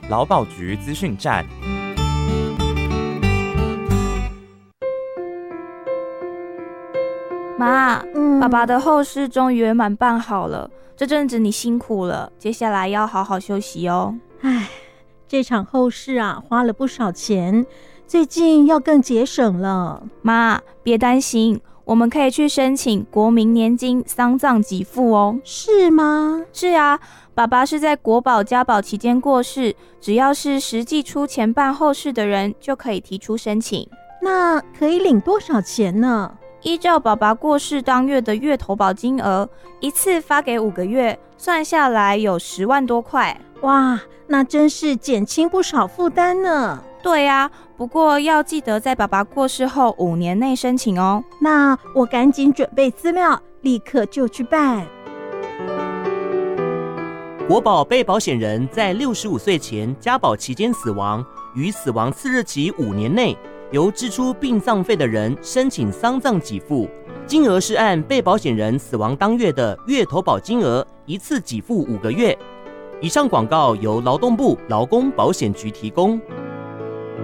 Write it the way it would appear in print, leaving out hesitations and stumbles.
劳保局资讯站。 妈，爸爸的后事终于圆满办好了，这阵子你辛苦了，接下来要好好休息哦。 唉，这场后事啊，花了不少钱，最近要更节省了。 妈，别担心，我们可以去申请国民年金丧葬给付哦。 是吗？ 是啊，爸爸是在国保家保期间过世，只要是实际出钱办后事的人，就可以提出申请。 那可以领多少钱呢？ 依照爸爸过世当月的月投保金额，一次发给5个月，算下来有10万多块。 哇，那真是减轻不少负担呢。 对啊，不过要记得在爸爸过世后5年内申请哦。 那我赶紧准备资料，立刻就去办。 国保被保险人在65岁前加保期间死亡，于死亡次日起5年内，由支出殡葬费的人申请丧葬给付，金额是按被保险人死亡当月的月投保金额，一次给付5个月。以上广告由劳动部劳工保险局提供。